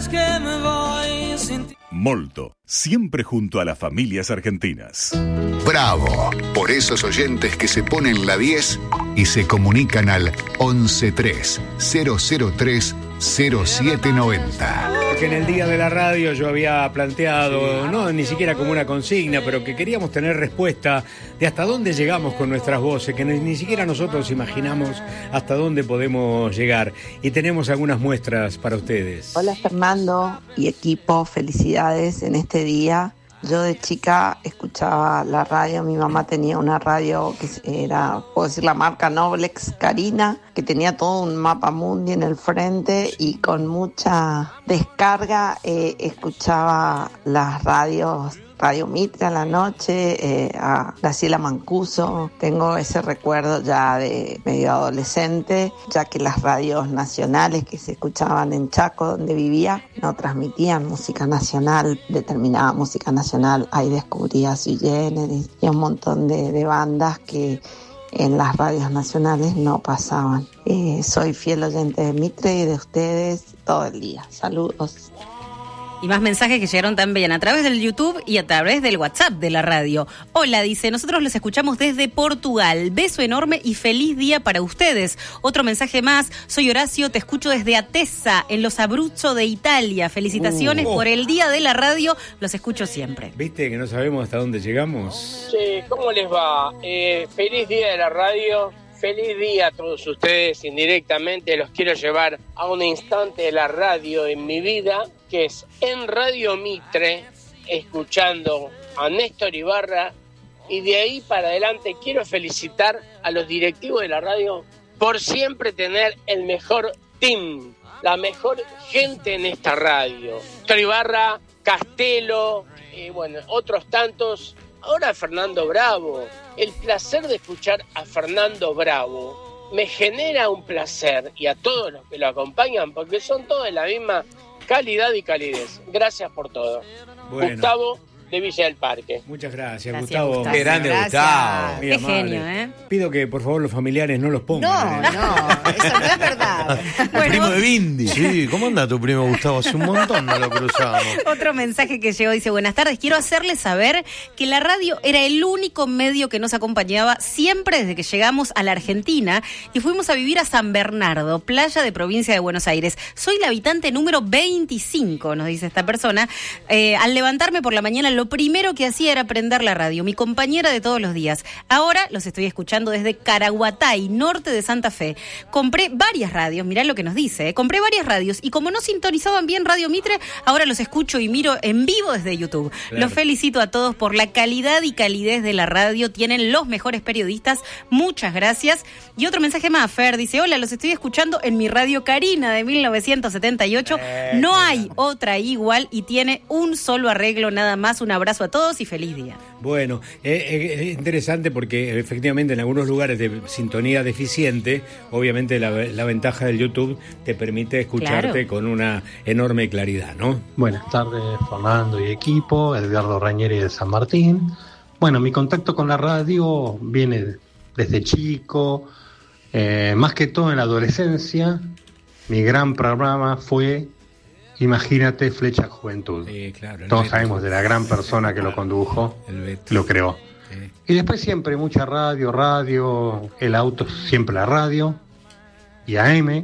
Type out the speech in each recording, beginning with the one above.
Molto, siempre junto a las familias argentinas. Bravo, por esos oyentes que se ponen la 10 y se comunican al 113 003 0790. Que en el Día de la Radio yo había planteado, no ni siquiera como una consigna, pero que queríamos tener respuesta de hasta dónde llegamos con nuestras voces, que ni siquiera nosotros imaginamos hasta dónde podemos llegar. Y tenemos algunas muestras para ustedes. Hola Fernando y equipo, felicidades en este día. Yo de chica escuchaba la radio, mi mamá tenía una radio que era, puedo decir la marca Noblex Carina, que tenía todo un mapa mundi en el frente y con mucha descarga escuchaba las radios, Radio Mitre a la noche, a Graciela Mancuso. Tengo ese recuerdo ya de medio adolescente, ya que las radios nacionales que se escuchaban en Chaco, donde vivía, no transmitían música nacional, determinada música nacional. Ahí descubría Sui Generis y un montón de bandas que en las radios nacionales no pasaban. Soy fiel oyente de Mitre y de ustedes todo el día. Saludos. Y más mensajes que llegaron también a través del YouTube y a través del WhatsApp de la radio. Hola, dice, nosotros los escuchamos desde Portugal. Beso enorme y feliz día para ustedes. Otro mensaje más. Soy Horacio, te escucho desde Atessa, en los Abruzzo de Italia. Felicitaciones por el Día de la Radio. Los escucho siempre. ¿Viste que no sabemos hasta dónde llegamos? Sí, ¿cómo les va? Feliz Día de la Radio. Feliz día a todos ustedes. Indirectamente los quiero llevar a un instante de la radio en mi vida, que es en Radio Mitre, escuchando a Néstor Ibarra, y de ahí para adelante quiero felicitar a los directivos de la radio por siempre tener el mejor team, la mejor gente en esta radio. Néstor Ibarra, Castelo, otros tantos. Ahora Fernando Bravo. El placer de escuchar a Fernando Bravo me genera un placer, y a todos los que lo acompañan, porque son todos de la misma calidad y calidez. Gracias por todo. Bueno. Gustavo de Villa del Parque. Muchas gracias, Gustavo. Qué grande, Gustavo. Qué genio, ¿eh? Pido que por favor los familiares no los pongan. No, eso no es verdad. El primo de Bindi. Sí, ¿cómo anda tu primo Gustavo? Hace un montón no lo cruzamos. Otro mensaje que llegó dice: buenas tardes, quiero hacerles saber que la radio era el único medio que nos acompañaba siempre desde que llegamos a la Argentina y fuimos a vivir a San Bernardo, playa de provincia de Buenos Aires. Soy la habitante número 25, nos dice esta persona. Al levantarme por la mañana, lo primero que hacía era prender la radio, mi compañera de todos los días. Ahora los estoy escuchando desde Caraguatay, norte de Santa Fe. Compré varias radios, mirá lo que nos dice, ¿eh? Compré varias radios y como no sintonizaban bien Radio Mitre, ahora los escucho y miro en vivo desde YouTube. Claro. Los felicito a todos por la calidad y calidez de la radio, tienen los mejores periodistas, muchas gracias. Y otro mensaje más, Fer dice: hola, los estoy escuchando en mi radio Carina de 1978, no hay otra igual y tiene un solo arreglo nada más. Un abrazo a todos y feliz día. Bueno, es interesante porque efectivamente en algunos lugares de sintonía deficiente, obviamente la ventaja del YouTube te permite escucharte con una enorme claridad, ¿no? Buenas tardes, Fernando y equipo, Edgardo Rañeri de San Martín. Bueno, mi contacto con la radio viene desde chico, más que todo en la adolescencia. Mi gran programa fue Imagínate, Flecha Juventud. Sí, claro, todos sabemos de la gran persona que lo condujo, lo creó. Sí. Y después siempre mucha radio, el auto siempre la radio, y AM,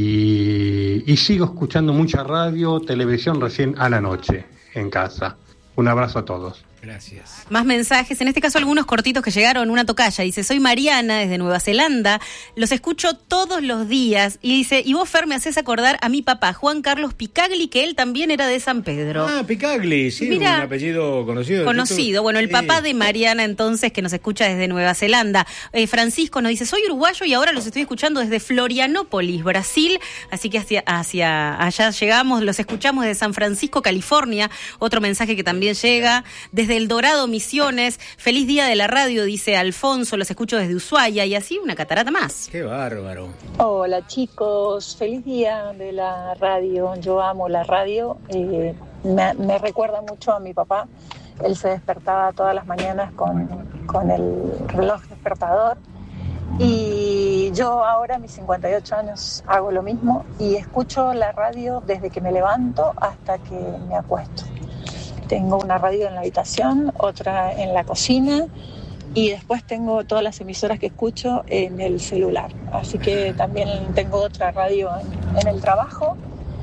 y sigo escuchando mucha radio, televisión recién a la noche en casa. Un abrazo a todos. Gracias. Más mensajes, en este caso algunos cortitos que llegaron. Una tocaya dice: soy Mariana desde Nueva Zelanda, los escucho todos los días. Y dice: y vos, Fer, me haces acordar a mi papá, Juan Carlos Picagli, que él también era de San Pedro. Ah, Picagli, sí, mirá, un apellido conocido. Conocido, bueno, el papá de Mariana entonces, que nos escucha desde Nueva Zelanda. Francisco nos dice: soy uruguayo y ahora los estoy escuchando desde Florianópolis, Brasil. Así que hacia allá llegamos, los escuchamos desde San Francisco, California. Otro mensaje que también llega desde El Dorado, Misiones. Feliz día de la radio, dice Alfonso, los escucho desde Ushuaia, y así una catarata más. Qué bárbaro. Hola chicos, feliz día de la radio. Yo amo la radio, me recuerda mucho a mi papá. Él se despertaba todas las mañanas con el reloj despertador, y Y yo ahora, a mis 58 años, hago lo mismo y escucho la radio desde que me levanto hasta que me acuesto. Tengo una radio en la habitación, otra en la cocina y después tengo todas las emisoras que escucho en el celular. Así que también tengo otra radio en el trabajo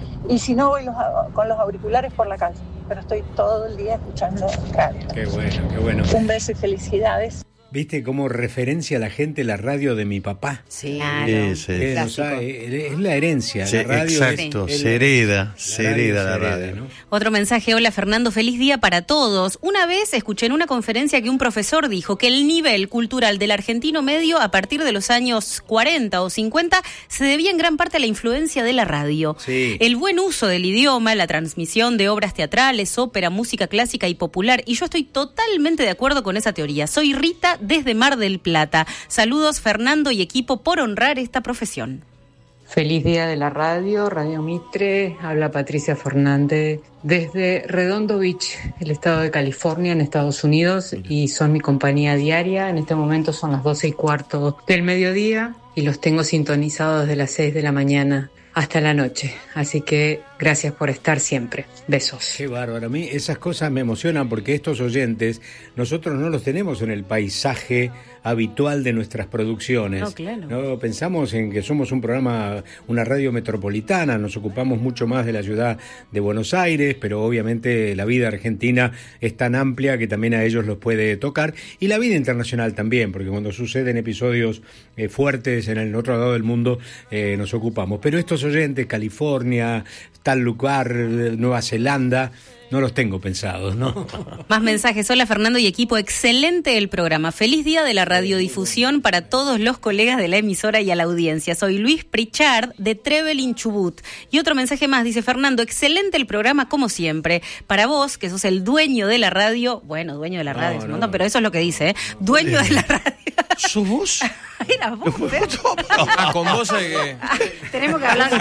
y si no voy con los auriculares por la calle. Pero estoy todo el día escuchando radio. Qué bueno, qué bueno. Un beso y felicidades. ¿Viste cómo referencia a la gente la radio de mi papá? Sí, claro. O sea, es la herencia. Sí, la radio exacto, se hereda la radio. ¿No? Otro mensaje, hola Fernando, feliz día para todos. Una vez escuché en una conferencia que un profesor dijo que el nivel cultural del argentino medio a partir de los años 40 o 50 se debía en gran parte a la influencia de la radio. Sí. El buen uso del idioma, la transmisión de obras teatrales, ópera, música clásica y popular. Y yo estoy totalmente de acuerdo con esa teoría. Soy Rita desde Mar del Plata. Saludos Fernando y equipo por honrar esta profesión. Feliz día de la radio, Radio Mitre, habla Patricia Fernández desde Redondo Beach, el estado de California en Estados Unidos y son mi compañía diaria. En este momento son las 12:15 del mediodía y los tengo sintonizados desde las 6 de la mañana hasta la noche, así que gracias por estar siempre. Besos. Qué bárbaro, a mí esas cosas me emocionan porque estos oyentes nosotros no los tenemos en el paisaje habitual de nuestras producciones. No, claro. No pensamos en que somos un programa, una radio metropolitana, nos ocupamos mucho más de la ciudad de Buenos Aires, pero obviamente la vida argentina es tan amplia que también a ellos los puede tocar, y la vida internacional también, porque cuando suceden episodios fuertes en el otro lado del mundo nos ocupamos. Pero estos oyentes, California, tal lugar, Nueva Zelanda, no los tengo pensados, ¿no? Más mensajes. Hola Fernando y equipo, excelente el programa. Feliz día de la radiodifusión para todos los colegas de la emisora y a la audiencia. Soy Luis Prichard de Trevelin, Chubut. Y otro mensaje más, dice Fernando, excelente el programa como siempre. Para vos, que sos el dueño de la radio, bueno, dueño de la radio, es un montón, pero eso es lo que dice, ¿eh? Dueño de la radio. ¿Sos vos? Era vos, ¿eh? Con vos hay que... Tenemos que hablar.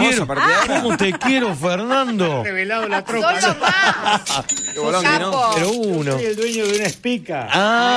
¿Cómo te quiero, Fernando? Revelado la tropa. Solo más. Qué bolón, ¿no? Pero uno. Soy el dueño de una espica.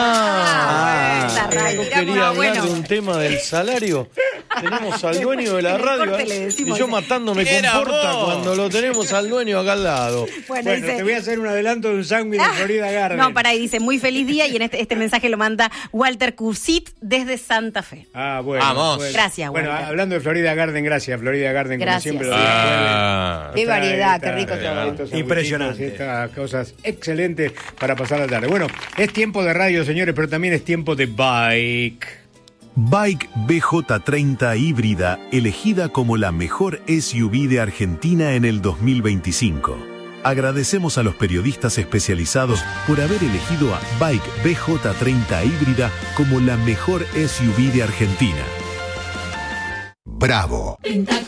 Yo quería hablar de un tema del salario. Tenemos al dueño de la radio y yo matando me comporta cuando lo tenemos al dueño acá al lado. Bueno, dice, te voy a hacer un adelanto de un sándwich de Florida Garden. No, pará, y dice, muy feliz día, y en este mensaje lo manda Walter Cusit desde Santa Fe. Ah, bueno. Vamos. Bueno. Gracias, Bueno, Walter. hablando de Florida Garden, gracias, Florida Garden, Gracias. como siempre. Qué variedad, qué rico todo. Impresionante. Estas cosas excelentes para pasar la tarde. Bueno, es tiempo de radio, señores, pero también es tiempo de bike. Bike BJ30 híbrida, elegida como la mejor SUV de Argentina en el 2025. Agradecemos a los periodistas especializados por haber elegido a Bike BJ30 híbrida como la mejor SUV de Argentina. Bravo. Pinta